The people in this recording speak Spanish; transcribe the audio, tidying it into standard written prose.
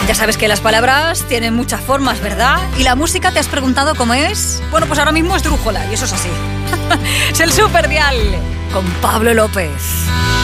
Ya sabes que las palabras tienen muchas formas, ¿verdad? Y la música, ¿te has preguntado cómo es? Bueno, pues ahora mismo es drújola, y eso es así. Es el Superdial con Pablo López.